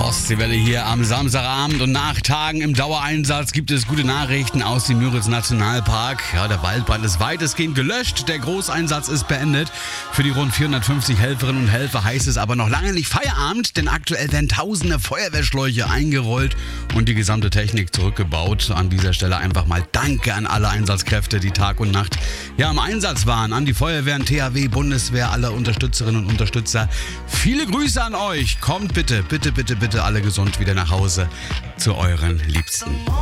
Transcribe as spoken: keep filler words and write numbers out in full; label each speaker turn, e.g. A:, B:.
A: Ostseewelle hier am Samstagabend und nach Tagen im Dauereinsatz gibt es gute Nachrichten aus dem Müritz-Nationalpark. Ja, der Waldbrand ist weitestgehend gelöscht, der Großeinsatz ist beendet. Für die rund vierhundertfünfzig Helferinnen und Helfer heißt es aber noch lange nicht Feierabend, denn aktuell werden tausende Feuerwehrschläuche eingerollt und die gesamte Technik zurückgebaut. An dieser Stelle einfach mal Danke an alle Einsatzkräfte, die Tag und Nacht ja im Einsatz waren, an die Feuerwehren, T H W, Bundeswehr, alle Unterstützerinnen und Unterstützer. Viele Grüße an euch. Kommt bitte, bitte, bitte, bitte alle gesund wieder nach Hause zu euren Liebsten.